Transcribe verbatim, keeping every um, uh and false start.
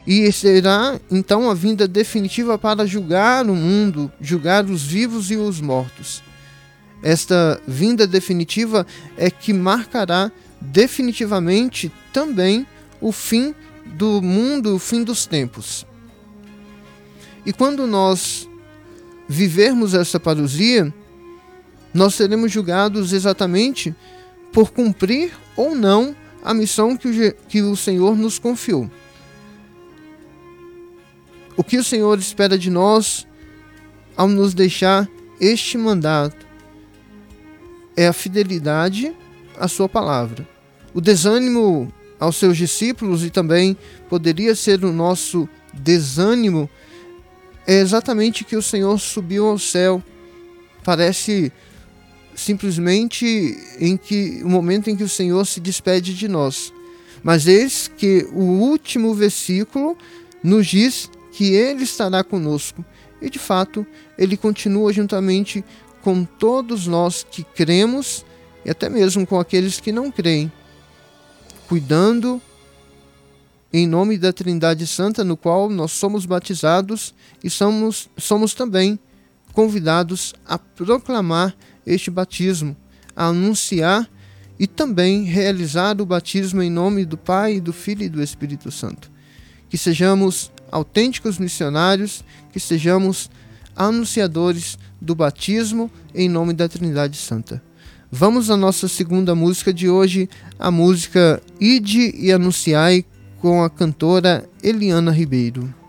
E será então a vinda definitiva para julgar o mundo, julgar os vivos e os mortos. Esta vinda definitiva é que marcará definitivamente também o fim do mundo, o fim dos tempos. E quando nós vivermos essa parousia, nós seremos julgados exatamente por cumprir ou não a missão que o, que o Senhor nos confiou. O que o Senhor espera de nós ao nos deixar este mandato é a fidelidade à sua palavra. O desânimo aos seus discípulos, e também poderia ser o nosso desânimo, é exatamente que o Senhor subiu ao céu. Parece simplesmente em que o momento em que o Senhor se despede de nós. Mas eis que o último versículo nos diz que Ele estará conosco. E de fato, Ele continua juntamente com todos nós que cremos e até mesmo com aqueles que não creem, cuidando em nome da Trindade Santa, no qual nós somos batizados e somos, somos também convidados a proclamar este batismo, a anunciar e também realizar o batismo em nome do Pai, do Filho e do Espírito Santo. Que sejamos autênticos missionários, que sejamos anunciadores do batismo em nome da Trindade Santa. Vamos à nossa segunda música de hoje, a música Ide e Anunciai, com a cantora Eliana Ribeiro.